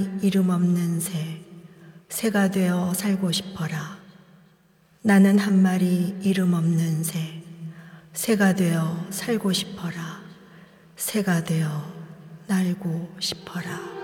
이름 없는 새, 새가 되어 살고 싶어라. 나는 한 마리 이름 없는 새, 새가 되어 살고 싶어라. 새가 되어 날고 싶어라.